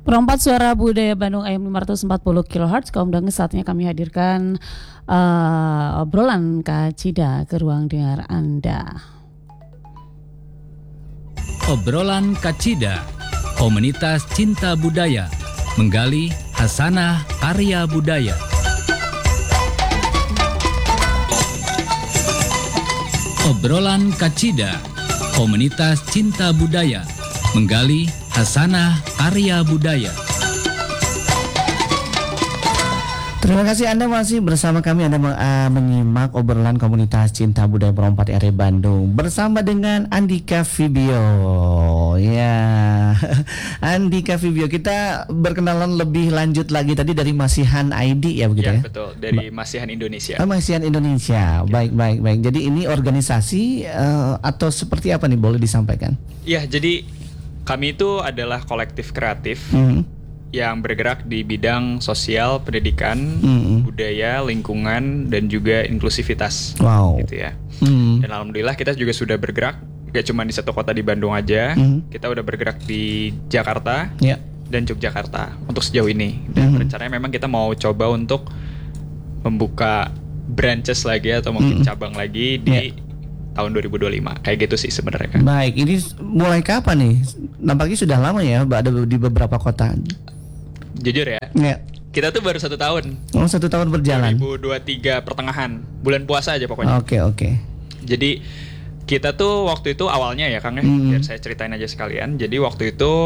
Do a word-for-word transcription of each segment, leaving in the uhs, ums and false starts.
Perompat Suara Budaya Bandung A M lima ratus empat puluh kilohertz. Kaum Dange, saatnya kami hadirkan uh, obrolan Kacida ke ruang dengar Anda. Obrolan Kacida, komunitas cinta budaya, menggali hasanah karya budaya. Obrolan Kacida, komunitas cinta budaya, menggali hasanah karya budaya. Terima kasih Anda masih bersama kami. Anda uh, menyimak obrolan komunitas cinta budaya Perompat R I Bandung bersama dengan Andika Vibio. Ya, Andika Vibio. Kita berkenalan lebih lanjut lagi tadi dari Masihan I D ya begitu ya? Ya betul, dari Masihan Indonesia. Oh, Masihan Indonesia. Baik, baik, baik. Jadi ini organisasi uh, atau seperti apa nih, boleh disampaikan? Ya, jadi kami itu adalah kolektif kreatif Mm-hmm. yang bergerak di bidang sosial, pendidikan, Mm-hmm. budaya, lingkungan, dan juga inklusivitas. Wow. Gitu ya. Mm-hmm. Dan alhamdulillah kita juga sudah bergerak, gak cuma di satu kota di Bandung aja, Mm-hmm. kita udah bergerak di Jakarta Ya. dan Yogyakarta untuk sejauh ini. Dan Mm-hmm. rencananya memang kita mau coba untuk membuka branches lagi atau mungkin Mm-hmm. cabang lagi di Ya. tahun dua ribu dua puluh lima. Kayak gitu sih sebenarnya kan. Baik, ini mulai kapan nih? Nampaknya sudah lama ya, ada di beberapa kota. Jujur ya, Ya. kita tuh baru satu tahun. Oh, satu tahun berjalan. dua ribu dua puluh tiga pertengahan, bulan puasa aja pokoknya. Oke, oke. Jadi kita tuh waktu itu awalnya ya Kang ya, Mm. biar saya ceritain aja sekalian. Jadi waktu itu,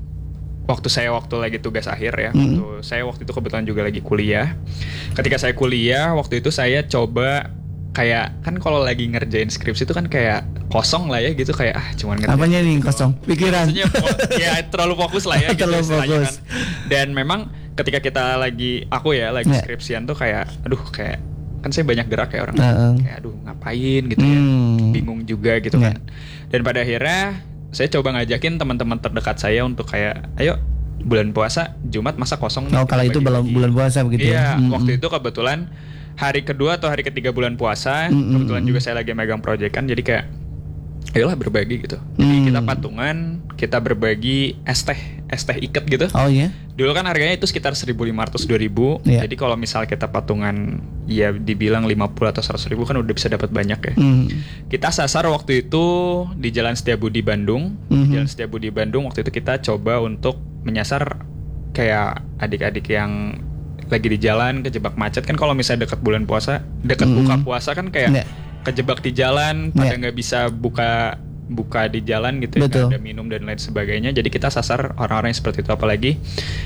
waktu saya waktu lagi tugas akhir ya, Mm. waktu saya waktu itu kebetulan juga lagi kuliah. Ketika saya kuliah, waktu itu saya coba kayak, kan kalau lagi ngerjain skripsi itu kan kayak kosong lah ya gitu, kayak ah cuman ngerjain. Apanya nih kosong? Pikiran. Maksudnya oh, ya terlalu fokus lah ya gitu Terlalu istilahnya fokus. kan. Dan memang ketika kita lagi, aku ya lagi Ya. skripsian tuh kayak aduh kayak kan saya banyak gerak kayak orang Uh-uh. kayak aduh ngapain gitu ya, Hmm. bingung juga gitu Ya. kan. Dan pada akhirnya saya coba ngajakin teman-teman terdekat saya untuk kayak ayo bulan puasa Jumat masa kosong nih, Oh, kita kala itu belum bagi-bagi. bulan puasa begitu Iya, ya? Mm-mm. waktu itu kebetulan hari kedua atau hari ketiga bulan puasa, Mm-mm. kebetulan juga saya lagi megang proyekan, jadi kayak ayolah berbagi gitu. Jadi Mm. kita patungan, kita berbagi es teh, es teh iket gitu. Oh iya. Dulu kan harganya itu sekitar seribu lima ratus dua ribu. Iya. Jadi kalau misal kita patungan ya dibilang lima puluh atau seratus ribu kan udah bisa dapat banyak ya. Mm. Kita sasar waktu itu di Jalan Setiabudi Bandung. Mhm. Di Jalan Setiabudi Bandung waktu itu kita coba untuk menyasar kayak adik-adik yang lagi di jalan kejebak macet. Kan kalau misalnya dekat bulan puasa, dekat Mhm. buka puasa kan kayak Iya. kejebak di jalan, pada Iya. nggak bisa buka buka di jalan gitu ya, Betul. nggak ada minum dan lain sebagainya. Jadi kita sasar orang-orang yang seperti itu, apalagi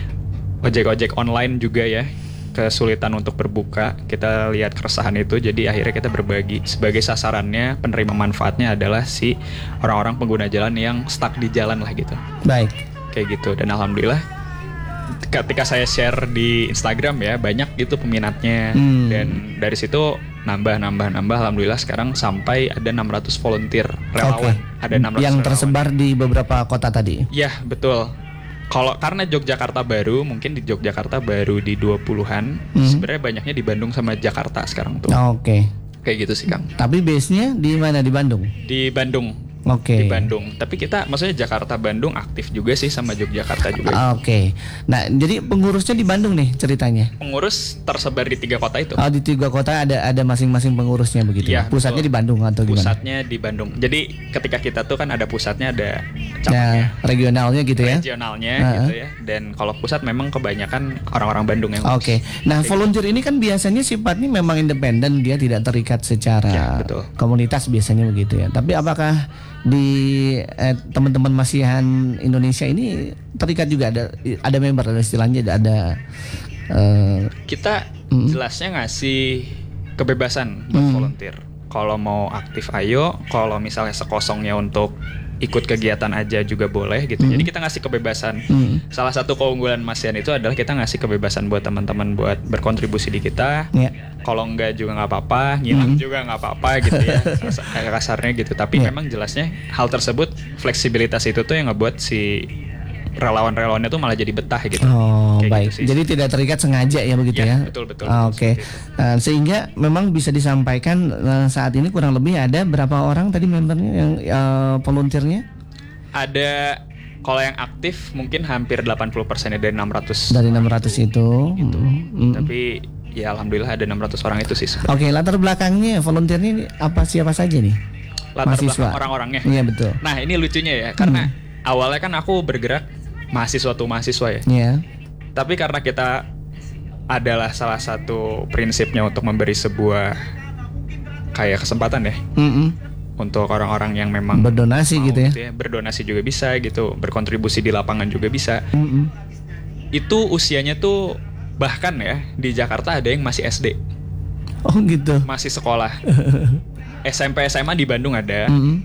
ojek-ojek online juga ya, kesulitan untuk berbuka. Kita lihat keresahan itu, jadi akhirnya kita berbagi. Sebagai sasarannya, penerima manfaatnya adalah si orang-orang pengguna jalan yang stuck di jalan lah gitu. Baik. Kayak gitu. Dan alhamdulillah ketika saya share di Instagram ya, banyak gitu peminatnya. Hmm. Dan dari situ nambah nambah nambah alhamdulillah sekarang sampai ada enam ratus volunteer relawan. Oke. Ada enam ratus Yang relawan. tersebar di beberapa kota tadi. Ya, betul. Kalau karena Yogyakarta baru, mungkin di Yogyakarta baru di dua puluhan. Hmm. Sebenarnya banyaknya di Bandung sama Jakarta sekarang tuh. Oke. Kayak gitu sih, Kang. Tapi base-nya di mana, di Bandung? Di Bandung. Oke. Di Bandung. Tapi kita maksudnya Jakarta Bandung aktif juga sih sama Yogyakarta juga. Oke. Nah, jadi pengurusnya di Bandung nih ceritanya. Pengurus tersebar di tiga kota itu. Oh, di tiga kota ada ada masing-masing pengurusnya begitu. Iya, ya? Pusatnya betul. di Bandung atau gimana? Pusatnya di Bandung. Jadi ketika kita tuh kan ada pusatnya, ada Ya, cabangnya, regionalnya gitu ya. regionalnya Uh-uh. gitu ya. Dan kalau pusat memang kebanyakan orang-orang Bandung yang ngurus. Oke. Nah, volunteer ini kan biasanya sifatnya memang independen, dia tidak terikat secara Ya, betul. komunitas biasanya begitu ya. Tapi apakah di eh, teman-teman Masihan Indonesia ini terikat juga, ada ada member, ada istilahnya ada eh, Kita Mm. jelasnya ngasih kebebasan buat Mm. volunteer. Kalau mau aktif ayo, kalau misalnya sekosongnya untuk ikut kegiatan aja juga boleh gitu. Mm. Jadi kita ngasih kebebasan. hmm, Salah satu keunggulan Masihan itu adalah kita ngasih kebebasan buat teman-teman buat berkontribusi di kita. ya. Kalau enggak juga nggak apa-apa, ngilang Mm. juga nggak apa-apa gitu ya, Kas- kayak kasarnya gitu. Tapi Yeah. memang jelasnya hal tersebut, fleksibilitas itu tuh yang ngebuat si relawan-relawannya tuh malah jadi betah gitu. Oh, Kayak baik. gitu sih. Jadi tidak terikat sengaja ya begitu ya. Ya, betul, betul, Ah, betul, Oke. seperti Eh, sehingga memang bisa disampaikan eh, saat ini kurang lebih ada berapa orang tadi membernya yang eh, volunteernya? Ada Kalau yang aktif mungkin hampir delapan puluh persen dari enam ratus. Dari enam ratus itu. Gitu. Mm. Tapi ya alhamdulillah ada enam ratus orang itu sih sebenarnya. Oke, latar belakangnya volunteernya ini apa siapa saja nih? Latar Mahasiswa. belakang orang-orangnya. Iya betul. Nah, ini lucunya ya, karena awalnya kan aku bergerak mahasiswa tuh mahasiswa ya. Iya. Tapi karena kita adalah salah satu prinsipnya untuk memberi sebuah kayak kesempatan ya. Mm-mm. Untuk orang-orang yang memang Berdonasi mau gitu ya. berdonasi juga bisa gitu, berkontribusi di lapangan juga bisa. Mm-mm. Itu usianya tuh bahkan ya di Jakarta ada yang masih S D, Oh gitu. masih sekolah. S M P S M A di Bandung ada, Mm-mm.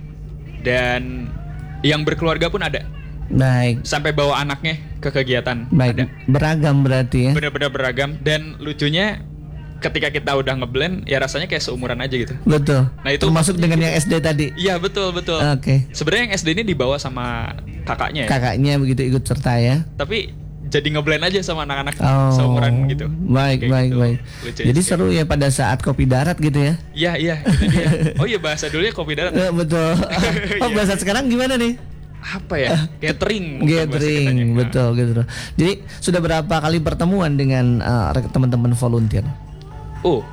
dan yang berkeluarga pun ada. Baik. Sampai bawa anaknya ke kegiatan. Baik. Ada. Beragam berarti ya. Bener-bener beragam, dan lucunya ketika kita udah ngeblend ya rasanya kayak seumuran aja gitu. Betul. Nah, itu termasuk dengan yang S D tadi. Iya betul betul. Oke. Sebenarnya yang S D ini dibawa sama kakaknya ya. Kakaknya begitu ikut serta ya. Tapi jadi ngeblend aja sama anak-anak Oh, seumuran gitu. Baik, Kayak baik, gitu. baik. Lucu Jadi sih. seru ya pada saat kopi darat gitu ya. Iya iya itu dia. Oh iya bahasa dulunya kopi darat. Eh, betul. Oh, Iya. bahasa sekarang gimana nih? Apa ya? Catering. mungkin bahasa Gathering, kitanya. betul gitu. Jadi sudah berapa kali pertemuan dengan eh, teman-teman volunteer? Oh.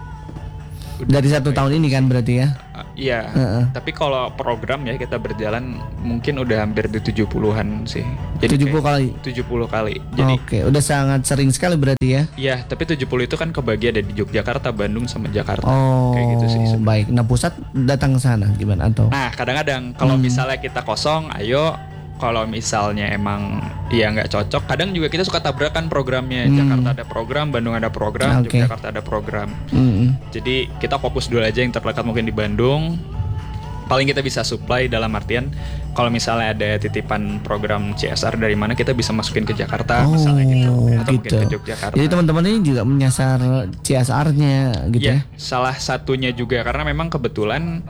Dari satu tahun ini kan berarti ya? Uh, iya. Heeh. Tapi kalau program ya kita berjalan mungkin udah hampir di tujuh puluhan sih. tujuh puluh kali. tujuh puluh kali. Jadi Oke, udah sangat sering sekali berarti ya? iya, tapi tujuh puluh itu kan kebagi ada di Yogyakarta, Bandung sama Jakarta. Oh, Kayak gitu sih sebenarnya. baik. Nah, pusat datang ke sana gimana atau? Nah, kadang-kadang kalau Hmm. misalnya kita kosong, ayo. Kalau misalnya emang ya nggak cocok, kadang juga kita suka tabrakan programnya. Hmm. Jakarta ada program, Bandung ada program, Oke. Yogyakarta ada program. Mm-mm. Jadi kita fokus dulu aja yang terdekat mungkin di Bandung. Paling kita bisa supply dalam artian kalau misalnya ada titipan program C S R dari mana kita bisa masukin ke Jakarta Oh, misalnya gitu, atau gitu. mungkin ke Yogyakarta. Jadi teman-teman ini juga menyasar C S R-nya gitu ya? Iya, salah satunya juga karena memang kebetulan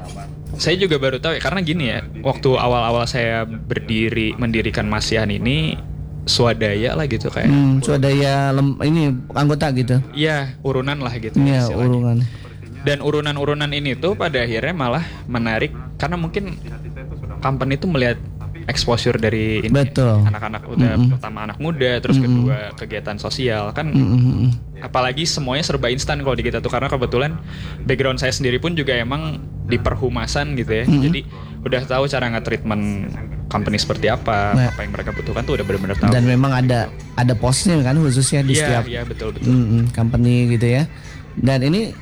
saya juga baru tahu ya, karena gini ya, waktu awal-awal saya berdiri mendirikan Masihan ini swadaya lah gitu kayak. Hmm, swadaya lem, ini anggota gitu. Iya, urunan lah gitu Iya, istilahnya. urungan. Dan urunan-urunan ini tuh pada akhirnya malah menarik karena mungkin company itu melihat exposure dari ini, Betul. anak-anak udah Mm-mm. pertama anak muda, terus Mm-mm. kedua kegiatan sosial kan. Mm-mm. Apalagi semuanya serba instan kalau di kita tuh, karena kebetulan background saya sendiri pun juga emang di perhumasan gitu ya. Mm-mm. Jadi udah tahu cara nge-treatment company seperti apa, Nah. apa yang mereka butuhkan tuh udah benar-benar tahu. Dan memang ada ada posnya kan khususnya di Iya, setiap iya betul betul. mm-mm, company gitu ya. Dan ini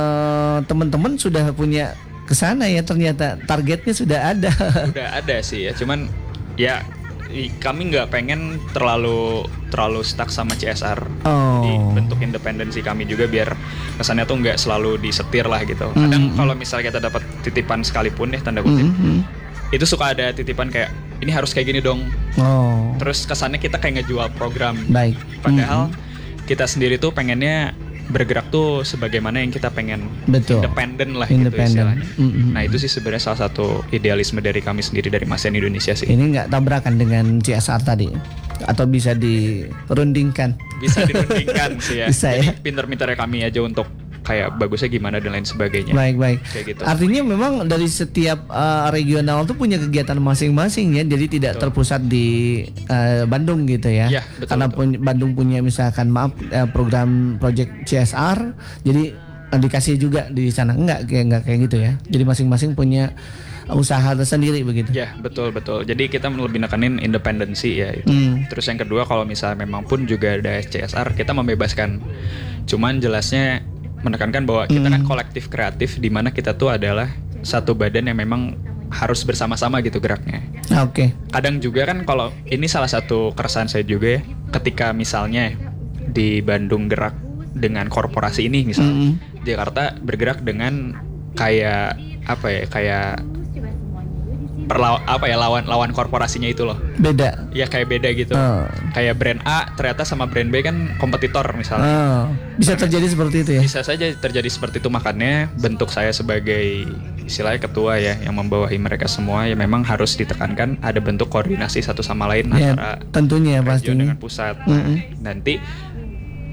eh, teman-teman sudah punya kesana ya, ternyata targetnya sudah ada. Udah ada sih ya, cuman ya i- kami nggak pengen terlalu terlalu stuck sama C S R. Oh. Jadi bentuk independensi kami juga biar kesannya tuh nggak selalu disetir lah gitu. Kadang Mm-mm. kalau misalnya kita dapat titipan sekalipun ya tanda kutip, Mm-mm. itu suka ada titipan kayak ini harus kayak gini dong. Oh, Terus kesannya kita kayak ngejual program. baik. Padahal kita sendiri tuh pengennya bergerak tuh sebagaimana yang kita pengen, Betul. independen lah Independen. gitu istilahnya. Mm-mm. Nah itu sih sebenarnya salah satu idealisme dari kami sendiri dari Masihan Indonesia sih. Ini nggak tabrakan dengan C S R tadi, atau bisa dirundingkan? Bisa dirundingkan sih ya. Bisa ya. Jadi pinter-pinternya kami aja untuk kayak bagusnya gimana dan lain sebagainya. Baik, baik. Kayak gitu. Artinya memang dari setiap uh, regional tuh punya kegiatan masing-masing ya. Jadi tidak Betul. terpusat di uh, Bandung gitu ya. Iya, betul, Karena betul. pun- Bandung punya misalkan maaf uh, program project C S R, jadi uh, dikasih juga di sana. Enggak kayak enggak kayak gitu ya. Jadi masing-masing punya usaha tersendiri begitu. Ya betul betul. Jadi kita lebih nekanin independensi ya itu. Hmm. Terus yang kedua kalau misalnya memang pun juga ada C S R kita membebaskan. Cuman jelasnya menekankan bahwa kita kan Hmm. kolektif kreatif di mana kita tuh adalah satu badan yang memang harus bersama-sama gitu geraknya. Nah, Oke. Kadang juga kan kalau ini salah satu keresahan saya juga ya, ketika misalnya di Bandung gerak dengan korporasi ini misalnya, Mm-mm. Jakarta bergerak dengan kayak apa ya, kayak perlaw apa ya lawan lawan korporasinya itu loh. Beda. Ya kayak beda gitu. Oh. Kayak brand A ternyata sama brand B kan kompetitor misalnya. Oh, bisa terjadi seperti itu ya. Bisa saja terjadi seperti itu, makanya bentuk saya sebagai istilahnya ketua ya yang membawahi mereka semua ya memang harus ditekankan ada bentuk koordinasi satu sama lain Ya, antara tentunya region pastinya. dengan pusat. Nah, Mm-mm. nanti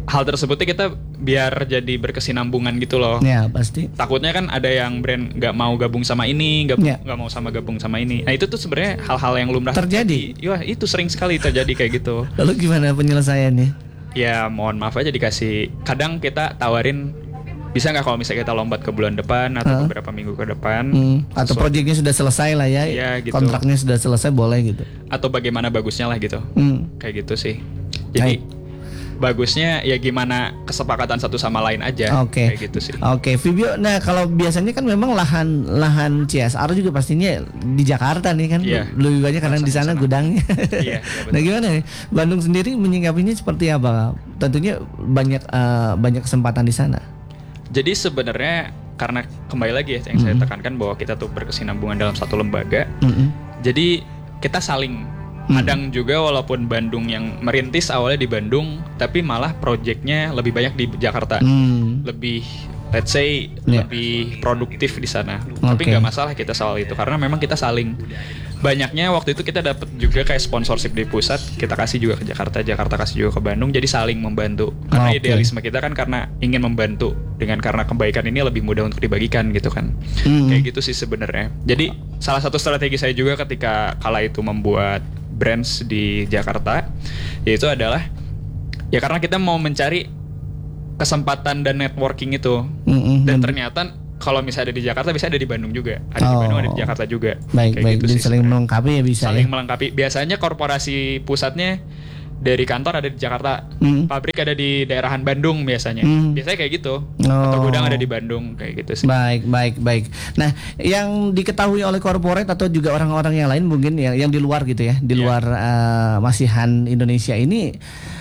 hal tersebutnya kita biar jadi berkesinambungan gitu loh. Ya pasti. Takutnya kan ada yang brand nggak mau gabung sama ini, nggak Ya. nggak mau sama gabung sama ini. Nah itu tuh sebenarnya hal-hal yang lumrah Terjadi. Iya itu sering sekali terjadi kayak gitu. Lalu gimana penyelesaiannya? Ya mohon maaf aja dikasih. Kadang kita tawarin bisa nggak kalau misalnya kita lompat ke bulan depan atau Hah? beberapa minggu ke depan. Hmm, atau Sesuatu- proyeknya sudah selesai lah ya, Iya, gitu. kontraknya sudah selesai boleh gitu. atau bagaimana bagusnya lah gitu. Hmm. Kayak gitu sih. Jadi Baik. bagusnya ya gimana kesepakatan satu sama lain aja. Oke. Kayak gitu sih. Oke, Vibio. Nah, kalau biasanya kan memang lahan lahan C S R juga pastinya di Jakarta nih kan. Iya. Lebih banyak karena di sana Sana. gudangnya. Iya, iya, betul. Nah, gimana nih? Bandung sendiri menyikapinya seperti apa? Tentunya banyak eh, banyak kesempatan di sana. Jadi sebenarnya karena kembali lagi ya yang saya tekankan bahwa kita tuh berkesinambungan dalam satu lembaga. Mm-mm. Jadi kita saling kadang juga walaupun Bandung yang merintis awalnya di Bandung, tapi malah proyeknya lebih banyak di Jakarta. Hmm. Lebih let's say Ya. lebih produktif di sana. Tapi Oke. nggak masalah kita soal itu karena memang kita saling. Banyaknya waktu itu kita dapat juga kayak sponsorship di pusat, kita kasih juga ke Jakarta, Jakarta kasih juga ke Bandung, jadi saling membantu. Karena Oke. idealisme kita kan karena ingin membantu, dengan karena kebaikan ini lebih mudah untuk dibagikan gitu kan. Hmm. Kayak gitu sih sebenarnya. Jadi salah satu strategi saya juga ketika kala itu membuat brands di Jakarta, yaitu adalah ya karena kita mau mencari kesempatan dan networking itu. Mm-mm. Dan Dan- ternyata kalau misalnya ada di Jakarta bisa ada di Bandung juga, ada di Oh. Bandung ada di Jakarta juga. Baik, Kayak baik. gitu Jadi sih saling sebenarnya. melengkapi ya bisa Saling ya. melengkapi. Biasanya korporasi pusatnya dari kantor ada di Jakarta, Hmm. pabrik ada di daerahan Bandung biasanya. Hmm. Biasanya kayak gitu. Oh. Atau gudang ada di Bandung kayak gitu sih. Baik, baik, baik. Nah, yang diketahui oleh corporate atau juga orang-orang yang lain mungkin yang yang di luar gitu ya, di Iya. luar eh, masihan Indonesia ini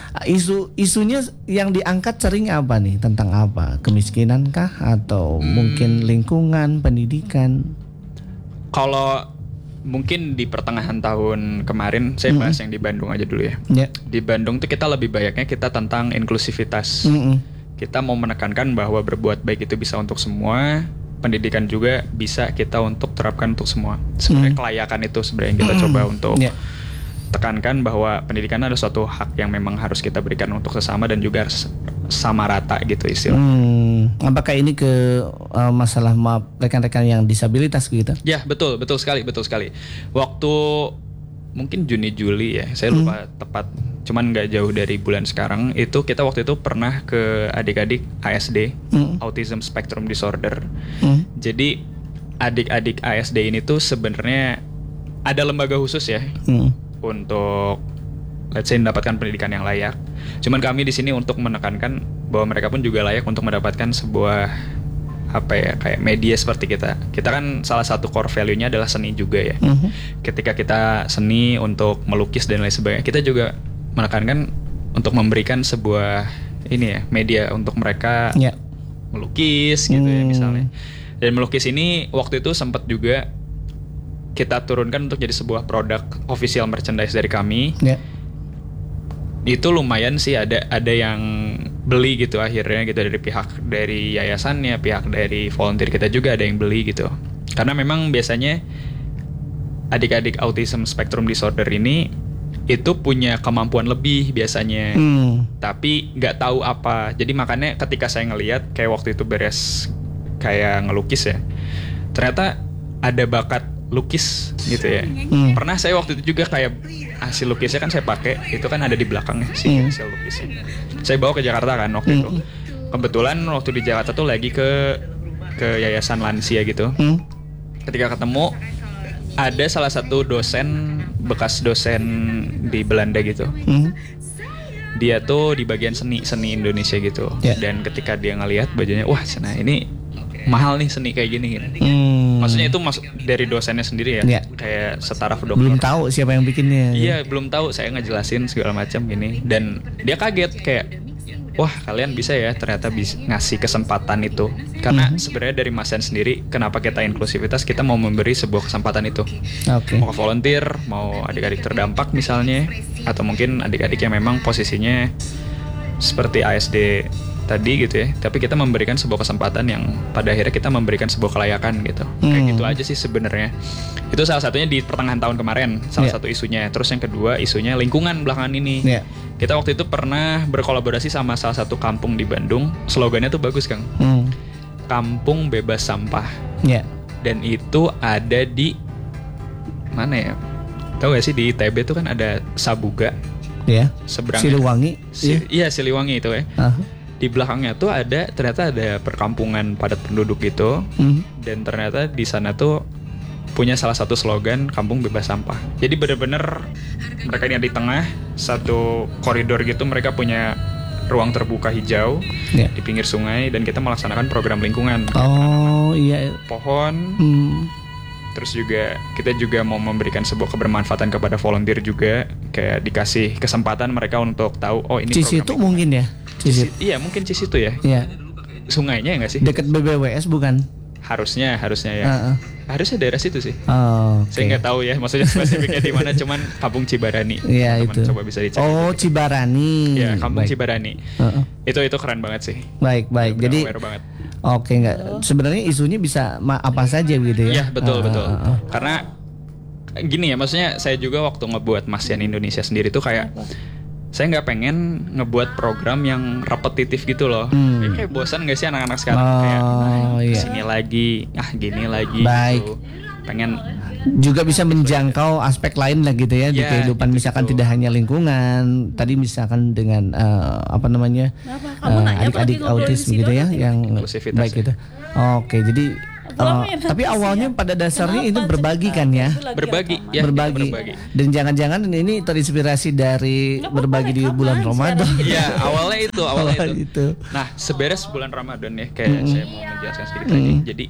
isu isunya yang diangkat sering apa nih? Tentang apa? Kemiskinan kah atau Hmm. mungkin lingkungan, pendidikan? Kalau mungkin di pertengahan tahun kemarin saya bahas yang di Bandung aja dulu ya. Ya. Di Bandung tuh kita lebih banyaknya kita tentang inklusivitas. Mm-mm. Kita mau menekankan bahwa berbuat baik itu bisa untuk semua, pendidikan juga bisa kita untuk terapkan untuk semua. Sebenarnya Hmm. kelayakan itu sebenarnya yang kita coba untuk Ya. tekankan bahwa pendidikan adalah suatu hak yang memang harus kita berikan untuk sesama dan juga harus sama rata gitu istilah. Hmm, apakah ini ke eh, masalah maaf rekan-rekan yang disabilitas gitu? Ya betul betul sekali betul sekali. Waktu mungkin Juni Juli ya, saya lupa tepat. Cuman nggak jauh dari bulan sekarang itu kita waktu itu pernah ke adik-adik A S D, Hmm. Autism Spectrum Disorder. Hmm. Jadi adik-adik A S D ini tuh sebenarnya ada lembaga khusus ya Hmm. untuk let's say mendapatkan pendidikan yang layak. Cuman kami di sini untuk menekankan bahwa mereka pun juga layak untuk mendapatkan sebuah apa ya kayak media seperti kita. Kita kan salah satu core value-nya adalah seni juga ya. Mhm. Ketika kita seni untuk melukis dan lain sebagainya, kita juga menekankan untuk memberikan sebuah ini ya media untuk mereka Ya. melukis gitu ya Hmm. misalnya. Dan melukis ini waktu itu sempat juga kita turunkan untuk jadi sebuah produk official merchandise dari kami. Ya. Itu lumayan sih ada ada yang beli gitu akhirnya gitu dari pihak dari yayasannya, pihak dari volunteer kita juga ada yang beli gitu. Karena memang biasanya adik-adik autism spectrum disorder ini itu punya kemampuan lebih biasanya. Hmm. Tapi nggak tahu apa. Jadi makanya ketika saya ngelihat kayak waktu itu beres kayak ngelukis ya, ternyata ada bakat lukis gitu ya. Hmm. Pernah saya waktu itu juga kayak hasil lukisnya kan saya pakai, itu kan ada di belakang ya sih Hmm. hasil lukisnya. Saya bawa ke Jakarta kan waktu itu. Hmm. Kebetulan waktu di Jakarta tuh lagi ke ke yayasan lansia gitu. Hmm. Ketika ketemu ada salah satu dosen bekas dosen di Belanda gitu. Hmm. Dia tuh di bagian seni seni Indonesia gitu. Ya. Dan ketika dia ngelihat bajunya, wah nah ini mahal nih seni kayak gini gini. Hmm. Maksudnya itu masuk dari dosennya sendiri ya, Ya. kayak setaraf dokter. Belum tahu siapa yang bikinnya. Iya belum tahu, saya ngejelasin segala macam gini dan dia kaget kayak wah kalian bisa ya ternyata bisa ngasih kesempatan itu karena Mhm. sebenarnya dari Mas Yan sendiri kenapa kita inklusivitas kita mau memberi sebuah kesempatan itu Oke. mau ke volunteer mau adik-adik terdampak misalnya atau mungkin adik-adik yang memang posisinya seperti A S D tadi gitu ya, tapi kita memberikan sebuah kesempatan yang pada akhirnya kita memberikan sebuah kelayakan gitu. Hmm. Kayak gitu aja sih sebenarnya. Itu salah satunya di pertengahan tahun kemarin, salah yeah. satu isunya. Terus yang kedua isunya lingkungan belakangan ini. Yeah. Kita waktu itu pernah berkolaborasi sama salah satu kampung di Bandung. Slogannya tuh bagus, Kang. Hmm. Kampung bebas sampah. Yeah. Dan itu ada di mana ya? Tahu gak sih di I T B tuh kan ada Sabuga. Ya. Yeah. Siliwangi. Si, yeah. Iya, Siliwangi itu ya. Uh-huh. Di belakangnya tuh ada ternyata ada perkampungan padat penduduk gitu. Mm. Dan ternyata di sana tuh punya salah satu slogan kampung bebas sampah. Jadi bener-bener mereka yang di tengah satu koridor gitu, mereka punya ruang terbuka hijau yeah. di pinggir sungai, dan kita melaksanakan program lingkungan. Oh iya. Pohon. Mm. Terus juga kita juga mau memberikan sebuah kebermanfaatan kepada volunteer juga, kayak dikasih kesempatan mereka untuk tahu oh ini Cis itu mungkin ya. Cis, iya mungkin Cis itu ya. Iya. Sungainya enggak sih? Dekat B B W S bukan? Harusnya, harusnya ya. Uh-uh. Harusnya daerah situ sih. Oh, okay. Saya nggak tahu ya, maksudnya spesifiknya di mana, cuman Kampung Cibarani. Iya itu. Coba bisa dicari. Oh gitu. Cibarani. Iya, Kampung baik. Cibarani. Uh-uh. Itu itu keren banget sih. Baik baik. Benar, jadi. Banget. Oke nggak. Sebenarnya isunya bisa ma- apa saja gitu ya? Iya betul uh-uh. betul. Uh-uh. Karena gini ya, maksudnya saya juga waktu ngebuat Masian Indonesia sendiri tuh kayak saya nggak pengen ngebuat program yang repetitif gitu loh. Hmm. Kayak bosan nggak sih anak-anak sekarang oh, kayak nah, iya. sini lagi, ah gini lagi. Baik. Gitu. Pengen juga bisa menjangkau aspek lain lah gitu ya, ya di kehidupan gitu, misalkan gitu. Tidak hanya lingkungan. Tadi misalkan dengan uh, apa namanya uh, adik-adik autis gitu ya, yang baik gitu. Oke, jadi Uh, tapi awalnya pada dasarnya itu berbagi kan ya? Berbagi, ya, berbagi. berbagi. Dan jangan-jangan ini terinspirasi dari berbagi di bulan Ramadan. Iya, awalnya itu, awalnya Awal itu. itu. Nah, seberes bulan Ramadan ya, kayak mm-hmm. saya mau menjelaskan sedikit mm-hmm. lagi. Jadi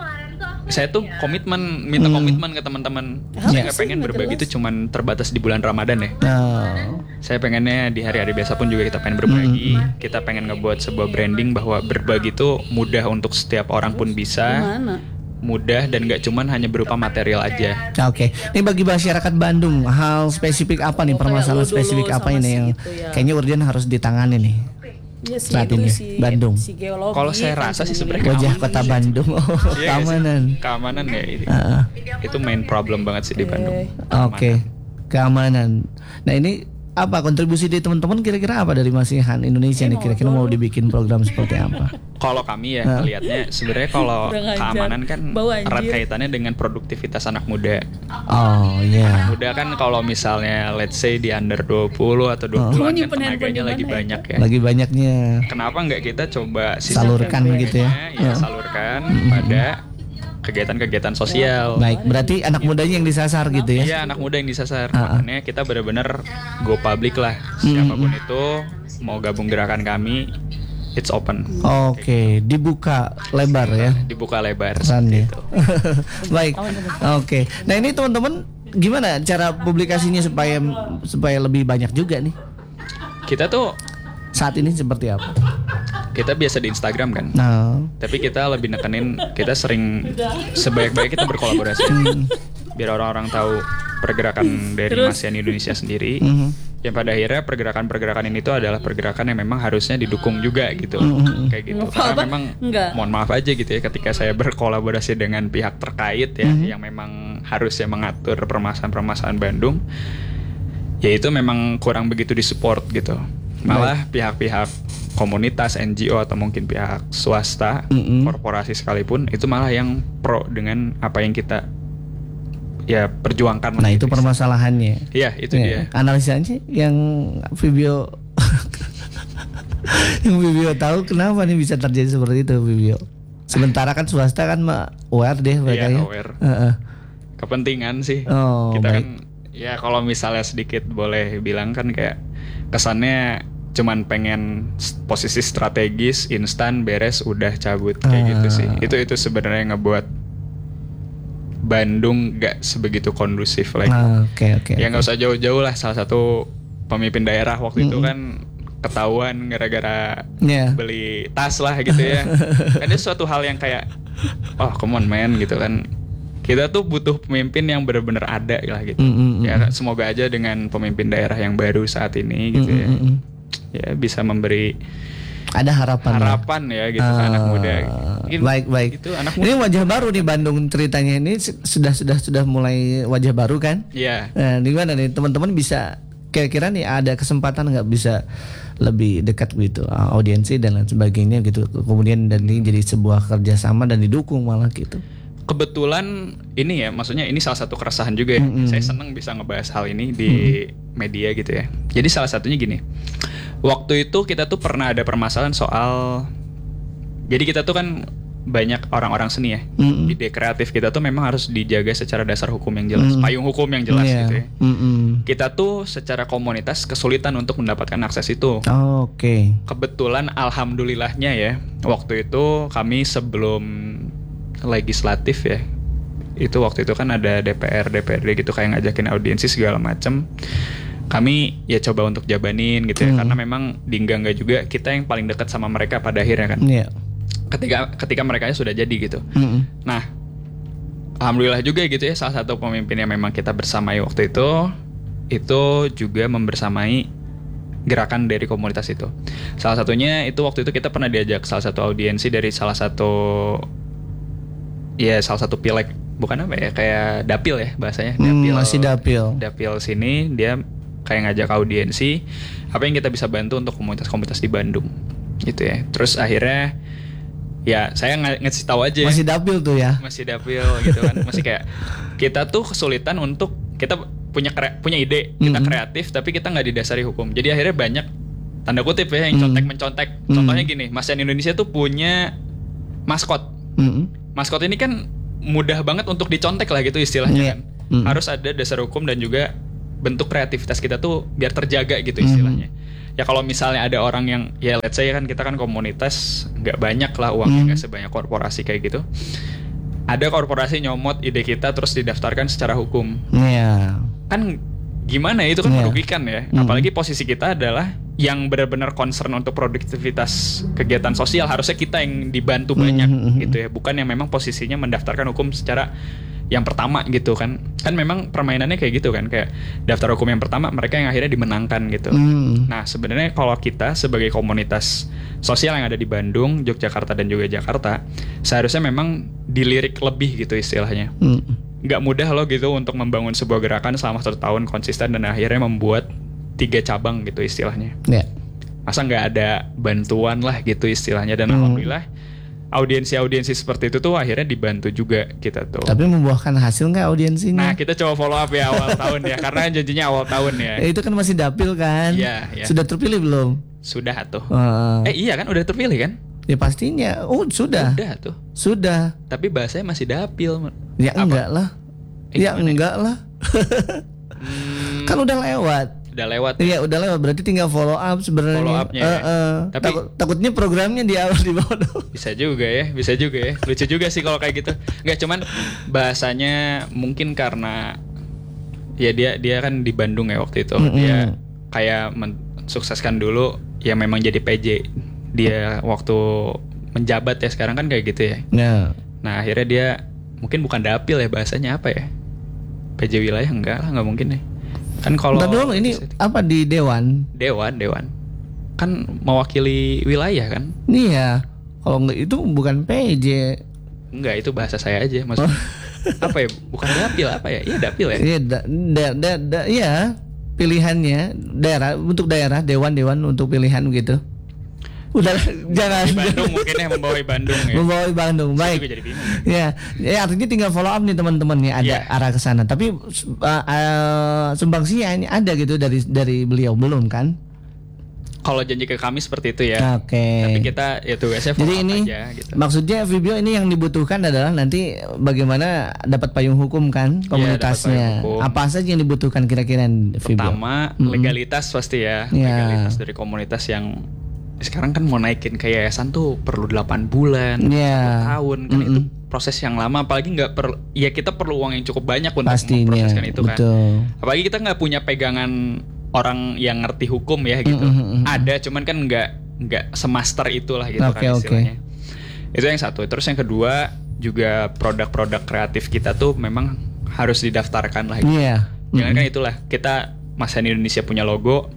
saya tuh komitmen, minta mm. komitmen ke teman-teman. Oh, saya nggak pengen berbagi itu cuman terbatas di bulan Ramadan ya. Oh. Saya pengennya di hari-hari biasa pun juga kita pengen berbagi. Mm. Kita pengen ngebuat sebuah branding bahwa berbagi itu mudah untuk setiap orang pun bisa. Gimana? Mudah dan nggak cuman hanya berupa material aja. Oke, okay. Ini bagi masyarakat Bandung, hal spesifik apa nih, oh, permasalahan spesifik apa ini yang gitu ya. Kayaknya urgent harus ditangani nih? Ya, si saat ini si, Bandung. Si kalau saya rasa sih sebenarnya wajah kota ya. Bandung, oh, ya, keamanan. Keamanan ya ini. Uh. Itu main problem banget sih di Bandung. Oke, okay. Keamanan. Nah ini apa kontribusi dari teman-teman kira-kira apa dari Masihan Indonesia nih, kira-kira mau dibikin program seperti apa? Kalau kami ya melihatnya sebenarnya kalau keamanan kan erat kaitannya dengan produktivitas anak muda. Oh iya. Yeah. Anak muda kan kalau misalnya let's say di under dua puluh atau dua puluhan oh. kan tenaganya lagi banyak ya. Lagi banyaknya. Kenapa nggak kita coba salurkan gitu ya? Ya uh. salurkan mm-hmm. pada kegiatan-kegiatan sosial. Baik, berarti anak mudanya yang disasar gitu ya? Iya, anak muda yang disasar. Uh-uh. Makanya kita benar-benar go public lah. Siapapun mm-hmm. itu mau gabung gerakan kami, it's open. Oke, okay. Dibuka lebar ya? Dibuka lebar. Gitu. Baik, oke. Okay. Nah ini teman-teman, gimana cara publikasinya supaya supaya lebih banyak juga nih? Kita tuh saat ini seperti apa? Kita biasa di Instagram kan, no. Tapi kita lebih nekenin, kita sering sebaik-baik kita berkolaborasi, biar orang-orang tahu pergerakan dari Masian Indonesia sendiri. Mm-hmm. Yang pada akhirnya pergerakan-pergerakan ini tuh adalah pergerakan yang memang harusnya didukung juga gitu, mm-hmm. kayak gitu. Karena apa? Memang, Enggak. mohon maaf aja gitu ya, ketika saya berkolaborasi dengan pihak terkait ya, mm-hmm. yang memang harusnya mengatur permasalahan-permasalahan Bandung, ya itu memang kurang begitu disupport gitu. Malah Baik. pihak-pihak komunitas, N G O atau mungkin pihak swasta, mm-hmm. korporasi sekalipun itu malah yang pro dengan apa yang kita ya perjuangkan. Nah itu permasalahannya. Iya itu ya, dia. Analisanya yang Vibio yang Vibio tahu kenapa nih bisa terjadi seperti itu Vibio. Sementara kan swasta kan aware deh mereka ya. Iya aware. Uh-uh. Kepentingan sih. Oh, kita baik. kan ya kalau misalnya sedikit boleh bilang kan kayak kesannya cuman pengen posisi strategis, instan, beres, udah cabut kayak uh. gitu sih. Itu itu sebenarnya ngebuat Bandung gak sebegitu kondusif lagi. Oke uh, oke. Okay, ya nggak okay. usah jauh-jauh lah. Salah satu pemimpin daerah waktu mm-hmm. itu kan ketahuan gara-gara yeah. beli tas lah gitu ya. Kan itu suatu hal yang kayak, oh come on man gitu kan. Kita tuh butuh pemimpin yang benar-benar ada lah gitu. Mm-hmm. Ya semoga aja dengan pemimpin daerah yang baru saat ini gitu mm-hmm. ya. Ya bisa memberi Ada harapan. Harapan ya, ya gitu uh, ke anak muda. Mungkin baik baik. Itu anak muda. Ini wajah baru nih Bandung ceritanya ini sudah sudah sudah mulai wajah baru kan? Iya. Nah, gimana nih teman-teman bisa kira-kira nih ada kesempatan nggak bisa lebih dekat gitu audiensi dan lain sebagainya gitu. Kemudian dan ini jadi sebuah kerjasama dan didukung malah gitu. Kebetulan ini ya, maksudnya ini salah satu keresahan juga ya. Mm-hmm. Saya senang bisa ngebahas hal ini di mm-hmm. media gitu ya. Jadi salah satunya gini. Waktu itu kita tuh pernah ada permasalahan soal, jadi kita tuh kan banyak orang-orang seni ya. Mm-hmm. Ide kreatif kita tuh memang harus dijaga secara dasar hukum yang jelas, mm-hmm. payung hukum yang jelas yeah. gitu ya. Mm-hmm. Kita tuh secara komunitas kesulitan untuk mendapatkan akses itu. Oh, oke. Okay. Kebetulan alhamdulillahnya ya, waktu itu kami sebelum legislatif ya, itu waktu itu kan ada D P R D P R D gitu kayak ngajakin audiensi segala macem. Kami ya coba untuk jabanin gitu ya, hmm. karena memang di enggak enggak juga kita yang paling dekat sama mereka pada akhirnya kan. Yeah. Ketika ketika mereka sudah jadi gitu. Hmm. Nah, alhamdulillah juga gitu ya, salah satu pemimpin yang memang kita bersamai waktu itu itu juga membersamai gerakan dari komunitas itu. Salah satunya itu waktu itu kita pernah diajak salah satu audiensi dari salah satu ya salah satu pileg, bukan apa ya, kayak dapil ya bahasanya. Dapil, hmm, masih dapil. Dapil sini dia kayak ngajak audiensi apa yang kita bisa bantu untuk komunitas-komunitas di Bandung gitu ya. Terus akhirnya ya saya ng- ngasih tahu aja. Masih dapil tuh ya. Masih dapil gitu kan. Masih kayak kita tuh kesulitan untuk kita punya kre- punya ide, kita mm-hmm. kreatif tapi kita nggak didasari hukum. Jadi akhirnya banyak tanda kutip ya yang contek-mencontek. Mm-hmm. Contohnya gini, Macan Indonesia tuh punya maskot. Mm-hmm. Maskot ini kan mudah banget untuk dicontek lah gitu istilahnya yeah. kan. Mm-hmm. Harus ada dasar hukum dan juga bentuk kreativitas kita tuh biar terjaga gitu istilahnya. Mm-hmm. Ya kalau misalnya ada orang yang ya let's say kan kita kan komunitas nggak banyak lah uangnya nggak mm-hmm. sebanyak korporasi kayak gitu. Ada korporasi nyomot ide kita terus didaftarkan secara hukum. Iya. Yeah. Kan gimana ya, itu kan yeah. merugikan ya. Mm-hmm. Apalagi posisi kita adalah yang benar-benar concern untuk produktivitas kegiatan sosial, harusnya kita yang dibantu banyak mm-hmm. gitu ya, bukan yang memang posisinya mendaftarkan hukum secara yang pertama gitu kan. Kan memang permainannya kayak gitu kan, kayak daftar hukum yang pertama mereka yang akhirnya dimenangkan gitu. Mm. Nah sebenarnya kalau kita sebagai komunitas sosial yang ada di Bandung, Yogyakarta dan juga Jakarta, seharusnya memang dilirik lebih gitu istilahnya. Mm. Gak mudah loh gitu untuk membangun sebuah gerakan selama satu tahun konsisten dan akhirnya membuat tiga cabang gitu istilahnya. Yeah. Masa nggak ada bantuan lah gitu istilahnya, dan hmm. alhamdulillah audiensi-audiensi seperti itu tuh akhirnya dibantu juga kita tuh. Tapi membuahkan hasil nggak audiensinya? Nah kita coba follow up ya awal tahun ya, karena janjinya awal tahun ya. Eh, itu kan masih dapil kan? Iya. Ya. Sudah terpilih belum? Sudah tuh. Uh. Eh iya kan udah terpilih kan? Ya pastinya. Oh sudah. Sudah tuh. Sudah. Tapi bahasanya masih dapil. Ya apa? Enggak lah. Eh, ya enggak lah. hmm. Kan udah lewat. Udah lewat. Iya, udah lewat. Berarti tinggal follow up sebenarnya. Follow up-nya. Uh, uh. Tapi Takut, takutnya programnya di awal di bawah. Bisa juga ya, bisa juga ya. Lucu juga sih kalau kayak gitu. Enggak, cuman bahasanya mungkin karena ya dia dia kan di Bandung ya waktu itu. Mm-hmm. Dia kayak mensukseskan dulu ya memang jadi P J. Dia waktu menjabat ya, sekarang kan kayak gitu ya. Yeah. Nah, akhirnya dia mungkin bukan dapil ya, bahasanya apa ya? P J wilayah enggak lah, enggak mungkin deh. Kan kalau dulu ini apa di dewan? Dewan, dewan. Kan mewakili wilayah kan? Iya. Kalau enggak itu bukan P J. Enggak, itu bahasa saya aja maksudnya. Apa ya? Bukan dapil apa ya? Iya dapil ya. Iya, da, da, da, da, iya. Pilihannya daerah untuk daerah, dewan-dewan untuk pilihan gitu. Udah jangan di Bandung mungkin ya, membawai Bandung ya. Membawai Bandung, baik. Ya, ya artinya tinggal follow up nih teman-teman nih, ada yeah. arah ke sana. Tapi uh, uh, sumbangsinya ini ada gitu dari dari beliau belum kan? Kalau janji ke kami seperti itu ya. Oke. Okay. Tapi kita ya tugasnya follow Jadi up ini aja gitu. Maksudnya video ini yang dibutuhkan adalah nanti bagaimana dapat payung hukum kan komunitasnya. Ya, hukum. Apa saja yang dibutuhkan kira-kira Vibio? Pertama, hmm. legalitas pasti ya. Yeah. Legalitas dari komunitas yang sekarang kan mau naikin ke yayasan tuh perlu delapan bulan, yeah. satu tahun kan. Mm-hmm. Itu proses yang lama, apalagi nggak perlu ya kita perlu uang yang cukup banyak untuk Pastinya, memproseskan itu kan. Betul. Apalagi kita nggak punya pegangan orang yang ngerti hukum ya gitu. Mm-hmm. Ada, cuman kan nggak nggak semaster itulah gitu okay, kan istilahnya. Okay. Itu yang satu. Terus yang kedua juga produk-produk kreatif kita tuh memang harus didaftarkan lah gitu. Yeah. Jangan mm-hmm. kan itulah kita Macan Indonesia punya logo.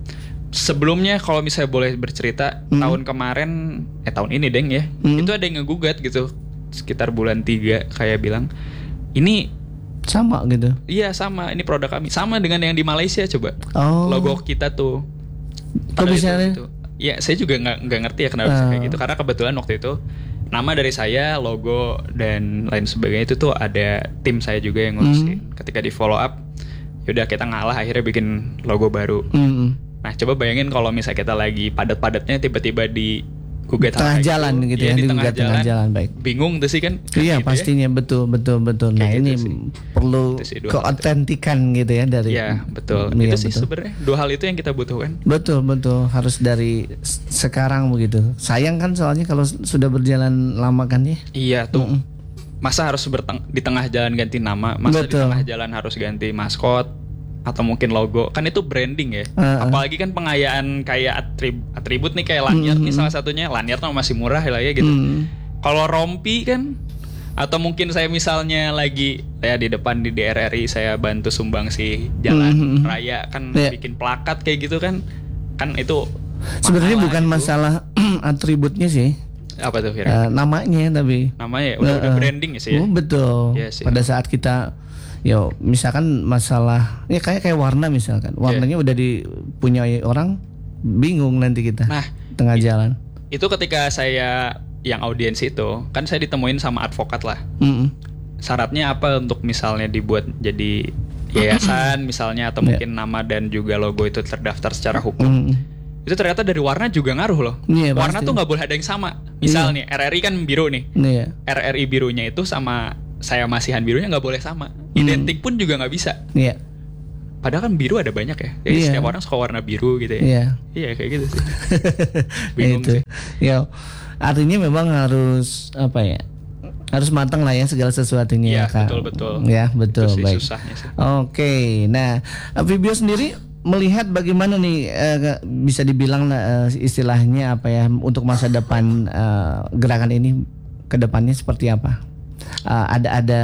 sebelumnya kalau misalnya boleh bercerita, Hmm. tahun kemarin eh tahun ini deng ya, Hmm. itu ada yang ngegugat gitu sekitar bulan tiga kayak bilang ini Sama gitu. iya sama ini produk kami sama dengan yang di Malaysia coba Oh. logo kita tuh. Kok Padahal bisa itu- nih? itu. Ya saya juga nggak nggak ngerti ya kenapa bisa Ah. kayak gitu karena kebetulan waktu itu nama dari saya, logo dan lain sebagainya itu tuh ada tim saya juga yang ngurusin. Ketika di follow up, yaudah kita ngalah akhirnya bikin logo baru. Mm-mm. Nah coba bayangin kalau misalnya kita lagi padat-padatnya tiba-tiba di gugat Tengah hal kayak jalan gitu ya, Iya, di di tengah gugat tengah jalan, jalan, baik. bingung tuh sih kan. Iya Gitu ya. pastinya betul betul betul. Nah Kayak ini gitu sih. perlu Itu sih dua hal keotentikan gitu ya dari. Iya betul. Iya, itu sih betul. sebenarnya dua hal itu yang kita butuhkan. Betul betul harus dari s- sekarang begitu. Sayang kan soalnya kalau s- sudah berjalan lama kan ya. Iya tuh. Mm-mm. Masa harus berteng- di tengah jalan ganti nama, masa di Betul. tengah jalan harus ganti maskot atau mungkin logo, kan itu branding ya. Uh-uh. Apalagi kan pengayaan kayak atrib- atribut nih kayak lanyard nih salah satunya, lanyard tuh masih murah lah ya gitu. Mm. Kalau rompi kan, atau mungkin saya misalnya lagi ya di depan di D R R I saya bantu sumbang si jalan Mhm. raya kan Iya. bikin plakat kayak gitu kan, kan itu Sebenarnya mahal bukan gitu. masalah atributnya sih, apa tuh Fira? eh, namanya tapi. Namanya ya udah, udah Eh, eh. branding ya sih ya. Oh, betul. Iya sih. Pada saat kita, yo misalkan masalah, ya kayak kayak warna misalkan, warnanya udah dipunyai orang, bingung nanti kita Nah, tengah jalan. itu ketika saya yang audiens itu kan saya ditemuin sama advokat lah. Mm-mm. Syaratnya apa untuk misalnya dibuat jadi yayasan misalnya atau Iya. mungkin nama dan juga logo itu terdaftar secara hukum. Mm-mm. Itu ternyata dari warna juga ngaruh loh. Iya, Warna pasti. tuh nggak boleh ada yang sama. Misal nih R R I kan biru nih. Iya. R R I birunya itu sama saya masihan birunya nggak boleh sama. Identik pun juga nggak bisa. Iya. Padahal kan biru ada banyak ya. Jadi Iya. setiap orang suka warna biru gitu ya. Iya. Iya kayak gitu sih. Bingung Itu. sih. Ya, artinya memang harus apa ya? Harus matang lah ya segala sesuatunya Iya, ya, Kak. betul, betul. Ya, betul. Itu sih Baik. susahnya sih. Oke. Nah, Vibio sendiri melihat bagaimana nih eh, bisa dibilang eh, istilahnya apa ya untuk masa depan eh, gerakan ini ke depannya seperti apa? Eh, ada ada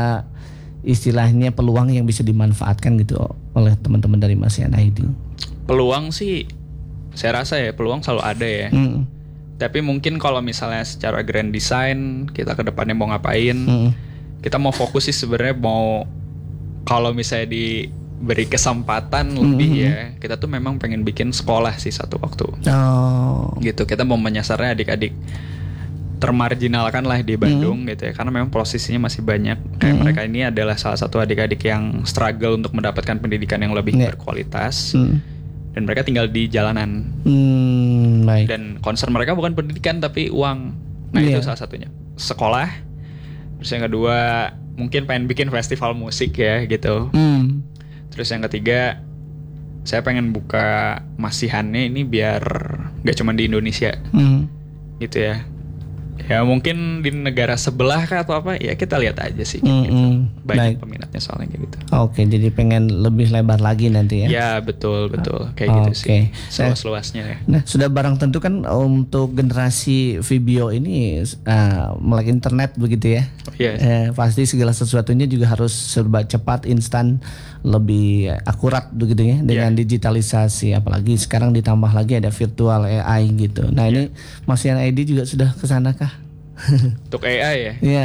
istilahnya peluang yang bisa dimanfaatkan gitu oleh teman-teman dari Masihan I D. Peluang sih saya rasa ya peluang selalu ada ya. Mm. Tapi mungkin kalau misalnya secara grand design kita ke depannya mau ngapain, Mm. kita mau fokus sih sebenarnya mau kalau misalnya diberi kesempatan lebih ya, kita tuh memang pengen bikin sekolah sih satu waktu. Oh. Gitu, kita mau menyasarnya adik-adik termarginalkan lah di Bandung gitu ya, karena memang posisinya masih banyak. Kayak mereka ini adalah salah satu adik-adik yang struggle untuk mendapatkan pendidikan yang lebih Yeah. berkualitas. Mm. Dan mereka tinggal di jalanan. Hmm, baik. Dan concern mereka bukan pendidikan tapi uang. Nah Iya. itu salah satunya. Sekolah. Terus yang kedua mungkin pengen bikin festival musik ya gitu. Hmm. Terus yang ketiga saya pengen buka masihannya ini biar gak cuma di Indonesia Hmm. gitu ya. Ya mungkin di negara sebelah kah atau apa ya kita lihat aja sih. Hmm, Gitu. hmm. Banyak Baik. peminatnya soalnya kayak gitu. Oke, jadi pengen lebih lebar lagi nanti ya. Ya betul betul kayak gitu Oke. sih. Seluas-luasnya ya. Nah, sudah barang tentu kan untuk generasi Vibio ini uh, melek internet begitu ya. Oh, iya. Eh, pasti segala sesuatunya juga harus serba cepat, instan, lebih akurat begitu ya dengan Iya. digitalisasi. Apalagi sekarang ditambah lagi ada virtual A I gitu. Nah, ini Masihan I D juga sudah ke sana kah? Untuk A I ya. Iya.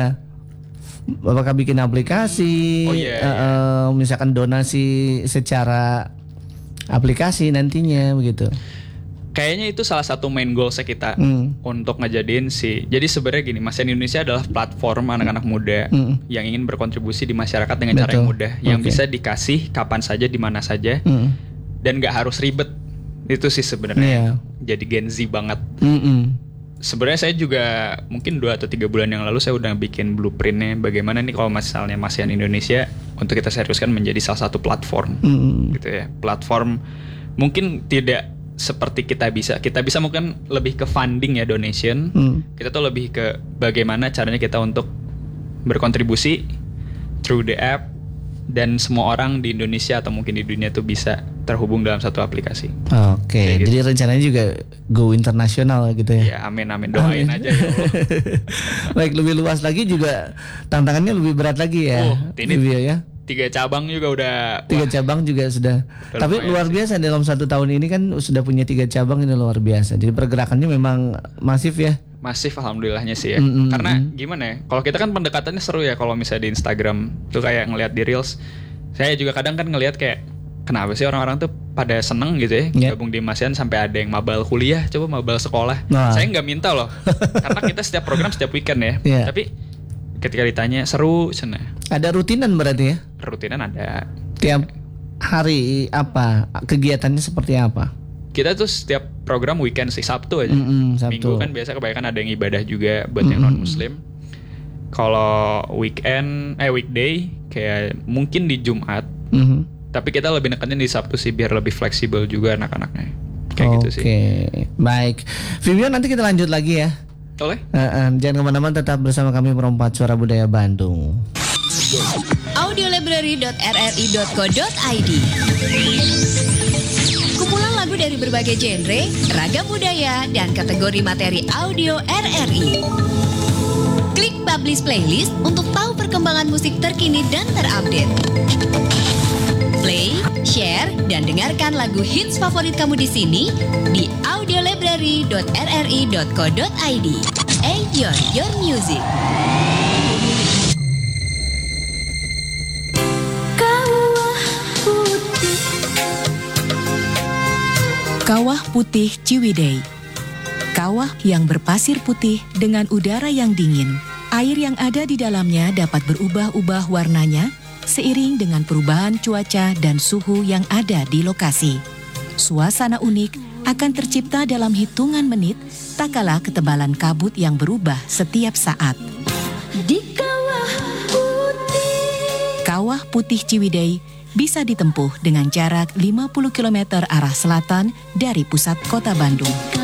Apakah bikin aplikasi? Oh, iya, eh, eh, misalkan donasi secara aplikasi nantinya begitu. Kayaknya itu salah satu main goals kita Hmm. untuk ngejadiin si. Jadi sebenarnya gini, Masihan Indonesia adalah platform anak-anak muda Hmm. yang ingin berkontribusi di masyarakat dengan cara Betul. yang mudah, yang Oke. bisa dikasih kapan saja di mana saja Hmm. dan nggak harus ribet. Itu sih sebenarnya. Iya. Jadi Gen Z banget. Mm-mm. Sebenarnya saya juga mungkin dua atau tiga bulan yang lalu saya udah bikin blueprintnya bagaimana nih kalau misalnya Masihan Indonesia untuk kita seriuskan menjadi salah satu platform Mm-mm. gitu ya. Platform mungkin tidak seperti kita bisa. Kita bisa mungkin lebih ke funding ya, donation. Mm. Kita tuh lebih ke bagaimana caranya kita untuk berkontribusi through the app dan semua orang di Indonesia atau mungkin di dunia tuh bisa terhubung dalam satu aplikasi. Oke, Kayak gitu. jadi rencananya juga go internasional gitu ya. Ya amin amin doain Amin. aja ya Allah. Baik, lebih luas lagi juga tantangannya lebih berat lagi ya. Oh, ini- Vibio ya. Tiga cabang juga udah. Tiga wah, cabang juga sudah. Udah Tapi lumayan luar sih. biasa dalam satu tahun ini kan sudah punya tiga cabang, ini luar biasa. Jadi pergerakannya memang masif ya. masif alhamdulillahnya sih ya. Mm, mm, Karena mm. gimana ya? Kalau kita kan pendekatannya seru ya kalau misalnya di Instagram tuh kayak ngelihat di Reels. Saya juga kadang kan ngelihat kayak kenapa sih orang-orang tuh pada seneng gitu ya Yeah. gabung di Masian sampai ada yang mabal kuliah, coba mabal sekolah. Nah. Saya nggak minta loh. Karena kita setiap program setiap weekend ya. Yeah. Tapi ketika ditanya seru sana. Ada rutinan berarti ya? Rutinan ada. Tiap hari apa? Kegiatannya seperti apa? Kita tuh setiap program weekend sih, Sabtu aja. Mm-mm, Sabtu. Minggu kan biasa kebanyakan ada yang ibadah juga buat yang Mm-mm. non muslim. Kalau weekend eh weekday kayak mungkin di Jumat, Mhm. tapi kita lebih nekannya di Sabtu sih biar lebih fleksibel juga anak-anaknya. Kayak Oke, gitu sih. baik. Vivian, nanti kita lanjut lagi ya. Boleh? Eh, eh, jangan kemana-mana, tetap bersama kami Perempat Suara Budaya Bandung. audiolibrary dot r r i dot co dot i d. Kumpulan lagu dari berbagai genre, ragam budaya, dan kategori materi audio R R I. Klik Publish Playlist untuk tahu perkembangan musik terkini dan terupdate. Play, share, dan dengarkan lagu hits favorit kamu di sini di audiolibrary dot r r i dot co dot i d. Enjoy your music. Kawah Putih Ciwidey. Kawah yang berpasir putih dengan udara yang dingin. Air yang ada di dalamnya dapat berubah-ubah warnanya seiring dengan perubahan cuaca dan suhu yang ada di lokasi. Suasana unik akan tercipta dalam hitungan menit, tak kalah ketebalan kabut yang berubah setiap saat. Di Kawah Putih. Kawah Putih Ciwidey bisa ditempuh dengan jarak lima puluh kilometer arah selatan dari pusat kota Bandung.